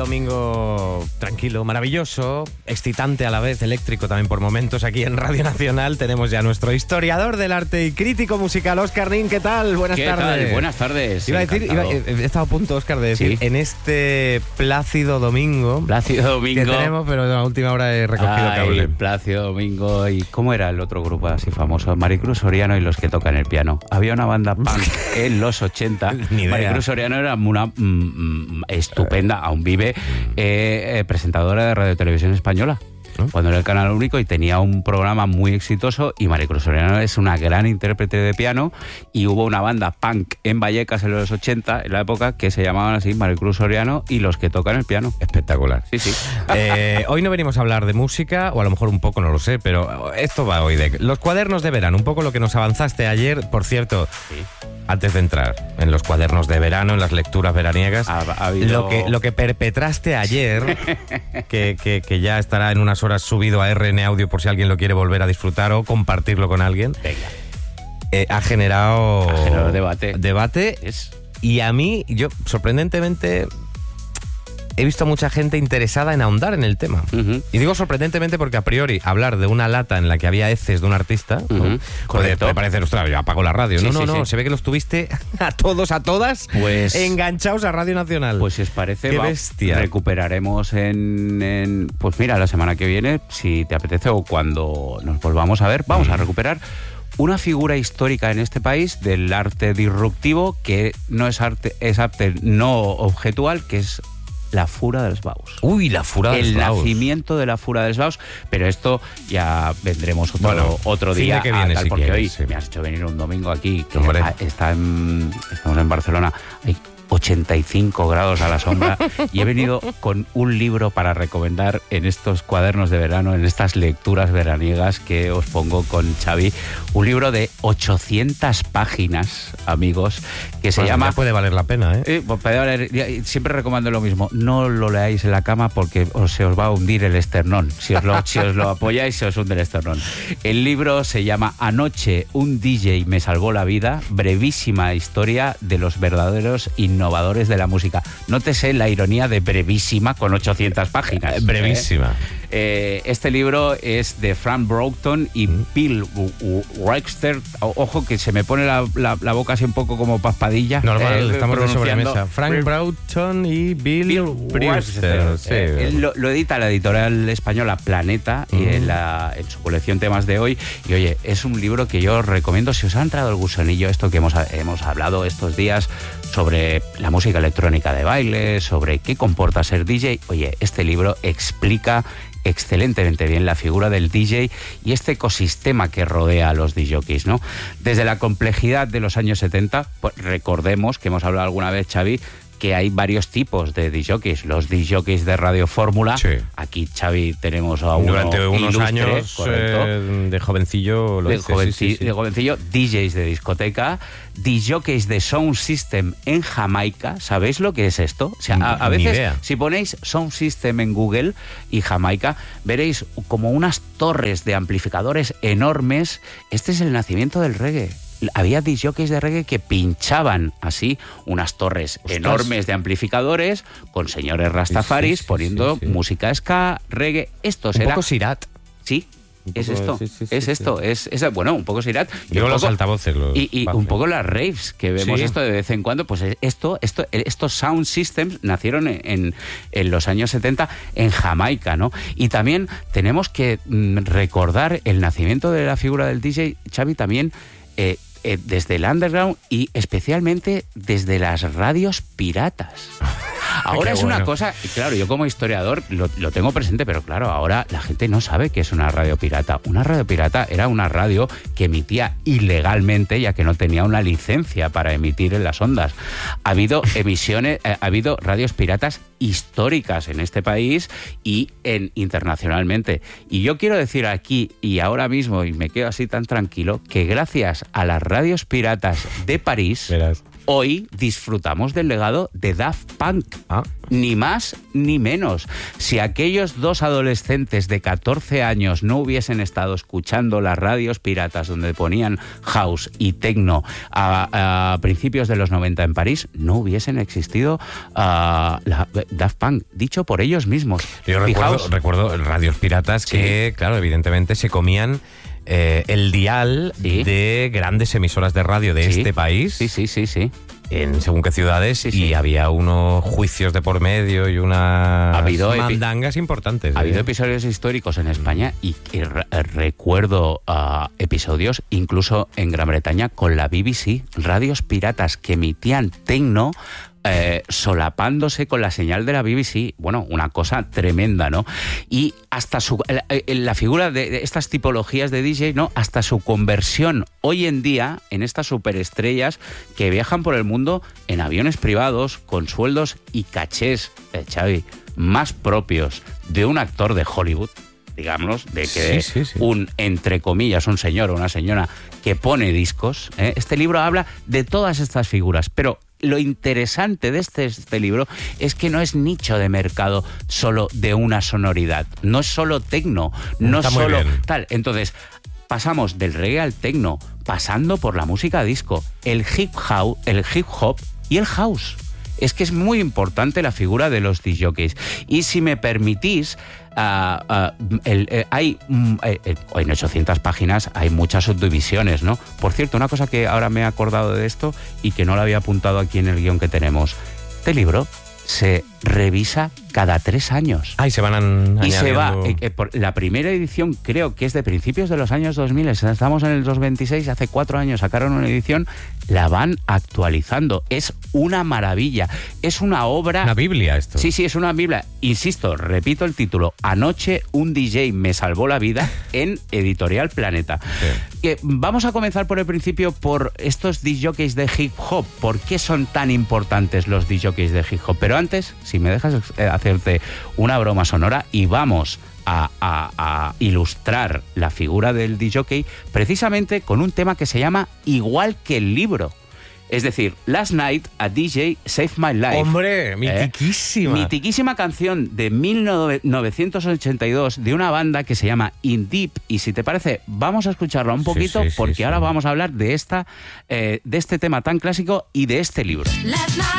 domingo tranquilo, maravilloso, excitante a la vez, eléctrico también por momentos. Aquí en Radio Nacional tenemos ya a nuestro historiador del arte y crítico musical, Óscar Nin. ¿Qué tal? Buenas tardes. Buenas tardes. Iba a decir, he estado a punto, Óscar, de decir, ¿Sí? en este plácido domingo que tenemos, pero a última hora he recogido cable. Plácido Domingo. ¿Y cómo era el otro grupo así famoso? Maricruz Soriano y los que tocan el piano. Había una banda punk en los 80. Ni idea. Maricruz Soriano era una estupenda, aún vive, presentadora de Radio Televisión Española. Cuando era el Canal Único, y tenía un programa muy exitoso, y Maricruz Soriano es una gran intérprete de piano, y hubo una banda punk en Vallecas en los 80, en la época, que se llamaban así, Maricruz Soriano y los que tocan el piano. Espectacular. Sí. Hoy no venimos a hablar de música, o a lo mejor un poco, no lo sé, pero esto va hoy de los cuadernos de verano, un poco lo que nos avanzaste ayer, por cierto. Sí. Antes de entrar en los cuadernos de verano, en las lecturas veraniegas, Ha habido... lo que perpetraste ayer, que ya estará en unas horas subido a RN Audio por si alguien lo quiere volver a disfrutar o compartirlo con alguien, ha generado debate. Y a mí, yo sorprendentemente he visto a mucha gente interesada en ahondar en el tema. Uh-huh. Y digo sorprendentemente porque a priori hablar de una lata en la que había heces de un artista, uh-huh, puede parecer, ostras, yo apago la radio. Sí, No, se ve que los tuviste a todos, a todas, pues, enganchados a Radio Nacional. Pues si os parece, ¡qué bestia! Recuperaremos pues mira, la semana que viene, si te apetece, o cuando nos volvamos a ver, vamos a recuperar una figura histórica en este país del arte disruptivo, que no es arte no objetual, que es la Fura dels Baus. Uy, la Fura dels Baus. El nacimiento de la Fura dels Baus, pero esto ya vendremos otro día. Que viene, si porque quieres, hoy me has hecho venir un domingo aquí, que hombre, estamos en Barcelona. Hay 85 grados a la sombra y he venido con un libro para recomendar en estos cuadernos de verano, en estas lecturas veraniegas que os pongo con Xavi. Un libro de 800 páginas, amigos, que se llama... Ya puede valer la pena, puede valer, siempre recomiendo lo mismo: no lo leáis en la cama porque se os va a hundir el esternón. Si os lo apoyáis, se os hunde el esternón. El libro se llama Anoche un DJ me salvó la vida, brevísima historia de los verdaderos innovadores de la música. Nótese la ironía de brevísima con 800 páginas. Brevísima. Este libro es de Frank Broughton y Bill Webster. Ojo que se me pone la boca así un poco como paspadilla. Normal, estamos de sobremesa. Frank Broughton y Bill Webster. Sí. Lo edita la editorial española Planeta en su colección Temas de Hoy. Y oye, es un libro que yo os recomiendo si os ha entrado el gusanillo, esto que hemos hablado estos días sobre la música electrónica de baile, sobre qué comporta ser DJ. Oye, este libro explica excelentemente bien la figura del DJ y este ecosistema que rodea a los DJs, ¿no? Desde la complejidad de los años 70, pues recordemos que hemos hablado alguna vez, Xavi, que hay varios tipos de DJs. Los DJs de Radio Fórmula. Sí. Aquí, Xavi, tenemos a uno durante unos ilustre, años de jovencillo. De jovencillo, DJs de discoteca, DJs de Sound System en Jamaica. ¿Sabéis lo que es esto? O sea, a veces, si ponéis Sound System en Google y Jamaica, veréis como unas torres de amplificadores enormes. Este es el nacimiento del reggae. Había DJs de reggae que pinchaban así unas torres enormes de amplificadores con señores rastafaris poniendo música ska, reggae. Esto será... Un poco Sirat. Sí. Es esto, bueno, un poco Sirat. Digo los altavoces. Y un poco las raves, que vemos esto de vez en cuando. Pues estos sound systems nacieron en los años 70 en Jamaica, ¿no? Y también tenemos que recordar el nacimiento de la figura del DJ, Xavi, también desde el underground y especialmente desde las radios piratas. Ahora es una cosa, claro, yo como historiador lo tengo presente, pero claro, ahora la gente no sabe qué es una radio pirata. Una radio pirata era una radio que emitía ilegalmente, ya que no tenía una licencia para emitir en las ondas. Ha habido ha habido radios piratas históricas en este país y internacionalmente. Y yo quiero decir aquí y ahora mismo, y me quedo así tan tranquilo, que gracias a las radios piratas de París, hoy disfrutamos del legado de Daft Punk. Ni más ni menos. Si aquellos dos adolescentes de 14 años no hubiesen estado escuchando las radios piratas donde ponían house y techno a principios de los 90 en París, no hubiesen existido Daft Punk, dicho por ellos mismos. Yo recuerdo radios piratas que, claro, evidentemente se comían el dial de grandes emisoras de radio de este país. Sí. En según qué ciudades, y había unos juicios de por medio y unas mandangas importantes. Ha habido episodios históricos en España y recuerdo episodios incluso en Gran Bretaña con la BBC, radios piratas que emitían techno, solapándose con la señal de la BBC. Bueno, una cosa tremenda, ¿no? Y hasta la figura de estas tipologías de DJ, ¿no? Hasta su conversión hoy en día en estas superestrellas que viajan por el mundo en aviones privados con sueldos y cachés, Xavi, más propios de un actor de Hollywood, digamos, de que un, entre comillas, un señor o una señora que pone discos. Este libro habla de todas estas figuras, pero lo interesante de este libro es que no es nicho de mercado solo de una sonoridad, no es solo techno, no es solo tal. Entonces, pasamos del reggae al techno, pasando por la música disco, el hip hop y el house. Es que es muy importante la figura de los discjockeys. Y si me permitís, hay en 800 páginas hay muchas subdivisiones, ¿no? Por cierto, una cosa que ahora me he acordado de esto y que no lo había apuntado aquí en el guión que tenemos. Este libro se revisa cada 3 años. Y se van añadiendo. Y se va. La primera edición creo que es de principios de los años 2000. Estamos en el 2026, hace 4 años sacaron una edición, la van actualizando. Es una maravilla. Es una obra... Una biblia esto. Sí, es una biblia. Insisto, repito el título. Anoche un DJ me salvó la vida, en Editorial Planeta. Que vamos a comenzar por el principio, por estos discjockeys de hip hop. ¿Por qué son tan importantes los discjockeys de hip hop? Pero antes, si me dejas hacerte una broma sonora, y vamos a ilustrar la figura del discjockey precisamente con un tema que se llama Igual que el libro. Es decir, Last Night a DJ Saved My Life. ¡Hombre! Mitiquísima. Mitiquísima canción de 1982 de una banda que se llama In Deep. Y si te parece, vamos a escucharla un poquito, porque ahora vamos a hablar de este tema tan clásico y de este libro.